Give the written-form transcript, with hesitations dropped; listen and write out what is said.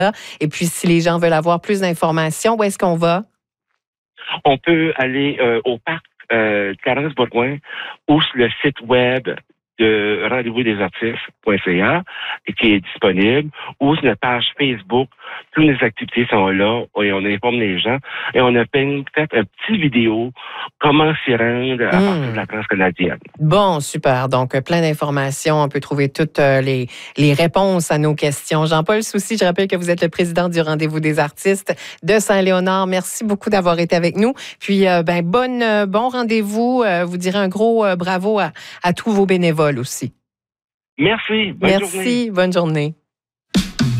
Et puis, si les gens veulent avoir plus d'informations, où est-ce qu'on va? On peut aller au parc Clarence-Bourgoin ou sur le site web de rendez-vous des artistes.ca qui est disponible, ou sur notre page Facebook. Toutes les activités sont là et on informe les gens. Et on a peut-être un petit vidéo comment s'y rendre à partir de la France canadienne. Bon, super. Donc, plein d'informations. On peut trouver toutes les réponses à nos questions. Jean-Paul Soucy, je rappelle que vous êtes le président du Rendez-vous des artistes de Saint-Léonard. Merci beaucoup d'avoir été avec nous. Puis, bon rendez-vous. Vous direz un gros bravo à tous vos bénévoles aussi. Merci. Bonne journée. Bonne journée.